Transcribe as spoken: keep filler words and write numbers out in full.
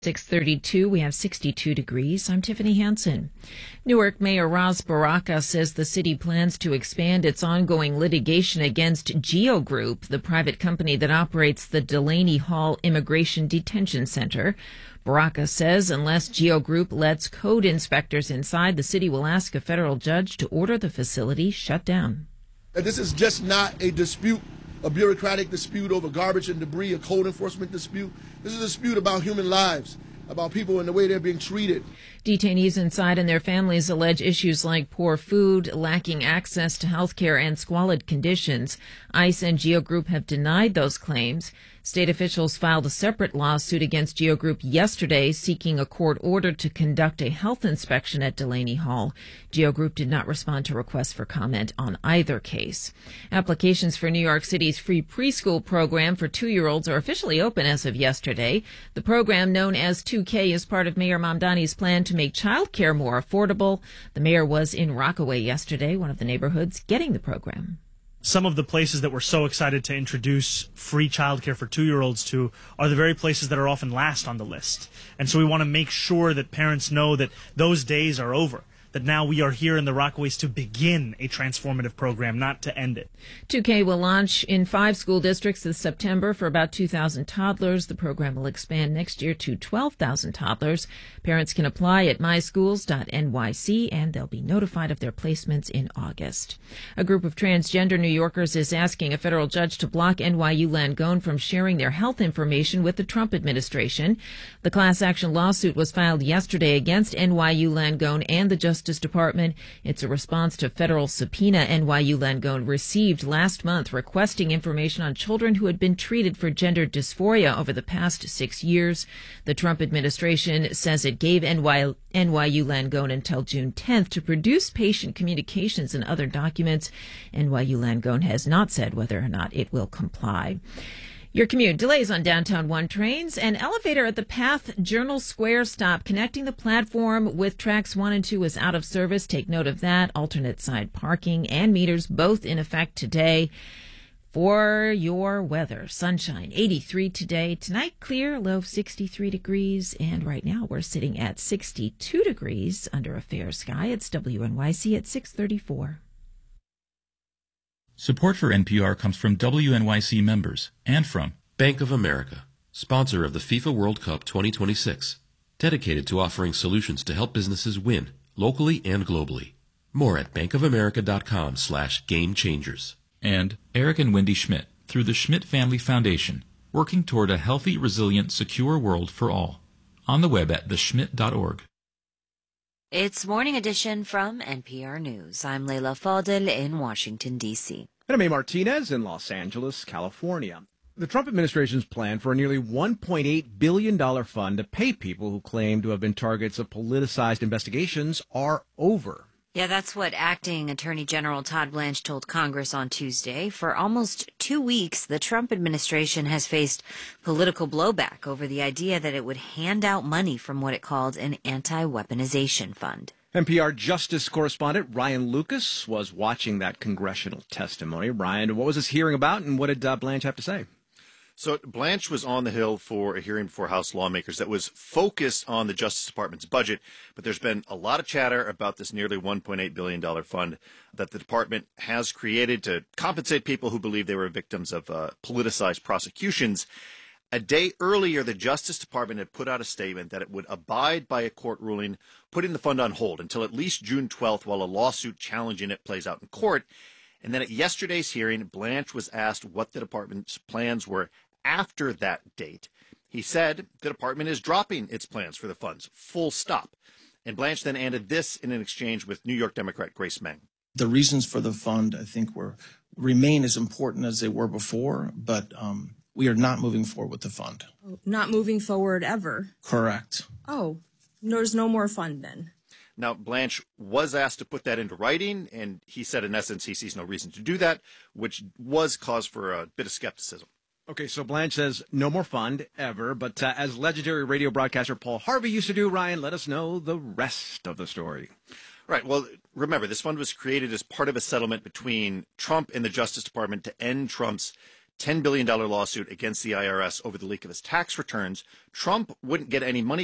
six thirty-two, we have sixty-two degrees. I'm Tiffany Hansen. Newark Mayor Ras Baraka says the city plans to expand its ongoing litigation against Geo Group, the private company that operates the Delaney Hall Immigration Detention Center. Baraka says unless Geo Group lets code inspectors inside, the city will ask a federal judge to order the facility shut down. This is just not a dispute, a bureaucratic dispute over garbage and debris, a code enforcement dispute. This is a dispute about human lives, about people and the way they're being treated. Detainees inside and their families allege issues like poor food, lacking access to health care, and squalid conditions. ICE and Geo Group have denied those claims. State officials filed a separate lawsuit against Geo Group yesterday, seeking a court order to conduct a health inspection at Delaney Hall. Geo Group did not respond to requests for comment on either case. Applications for New York City's free preschool program for two-year-olds are officially open as of yesterday. The program, known as two K, is part of Mayor Mamdani's plan to make childcare more affordable. The mayor was in Rockaway yesterday, one of the neighborhoods getting the program. Some of the places that we're so excited to introduce free childcare for two-year-olds to are the very places that are often last on the list. And so we want to make sure that parents know that those days are over, that now we are here in the Rockaways to begin a transformative program, not to end it. two K will launch in five school districts this September for about two thousand toddlers. The program will expand next year to twelve thousand toddlers. Parents can apply at my schools dot N Y C, and they'll be notified of their placements in August. A group of transgender New Yorkers is asking a federal judge to block N Y U Langone from sharing their health information with the Trump administration. The class action lawsuit was filed yesterday against N Y U Langone and the Justice Justice Department. It's a response to federal subpoena N Y U Langone received last month requesting information on children who had been treated for gender dysphoria over the past six years. The Trump administration says it gave N Y U Langone until June tenth to produce patient communications and other documents. N Y U Langone has not said whether or not it will comply. Your commute: delays on downtown one trains. An elevator at the Path Journal Square stop connecting the platform with tracks one and two is out of service. Take note of that. Alternate side parking and meters both in effect today. For your weather, sunshine, eighty-three today. Tonight, clear, low of sixty-three degrees. And right now, we're sitting at sixty-two degrees under a fair sky. It's W N Y C at six thirty-four. Support for N P R comes from W N Y C members and from Bank of America, sponsor of the FIFA World Cup twenty twenty-six, dedicated to offering solutions to help businesses win, locally and globally. More at bankofamerica.com slash game changers. And Eric and Wendy Schmidt, through the Schmidt Family Foundation, working toward a healthy, resilient, secure world for all. On the web at the schmidt dot org. It's Morning Edition from N P R News. I'm Leila Fadel in Washington, D C And I'm A. Martinez in Los Angeles, California. The Trump administration's plan for a nearly one point eight billion dollars fund to pay people who claim to have been targets of politicized investigations are over. Yeah, that's what Acting Attorney General Todd Blanche told Congress on Tuesday. For almost two weeks, the Trump administration has faced political blowback over the idea that it would hand out money from what it called an anti-weaponization fund. N P R Justice correspondent Ryan Lucas was watching that congressional testimony. Ryan, what was this hearing about, and what did uh, Blanche have to say? So Blanche was on the Hill for a hearing before House lawmakers that was focused on the Justice Department's budget, but there's been a lot of chatter about this nearly one point eight billion dollars fund that the department has created to compensate people who believe they were victims of uh, politicized prosecutions. A day earlier, the Justice Department had put out a statement that it would abide by a court ruling putting the fund on hold until at least June twelfth while a lawsuit challenging it plays out in court. And then at yesterday's hearing, Blanche was asked what the department's plans were after that date. He said the department is dropping its plans for the funds, full stop. And Blanche then added this in an exchange with New York Democrat Grace Meng. The reasons for the fund, I think, were remain as important as they were before, but um, we are not moving forward with the fund. Not moving forward ever? Correct. Oh, there's no more fund then? Now, Blanche was asked to put that into writing, and he said, in essence, he sees no reason to do that, which was cause for a bit of skepticism. Okay, so Blanche says no more fund ever, but uh, as legendary radio broadcaster Paul Harvey used to do, Ryan, let us know the rest of the story. Right. Well, remember, this fund was created as part of a settlement between Trump and the Justice Department to end Trump's ten billion dollars lawsuit against the I R S over the leak of his tax returns, Trump wouldn't get any money